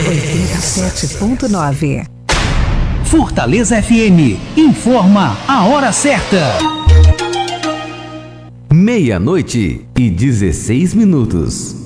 87.9. Fortaleza FM informa a hora certa. 00:16.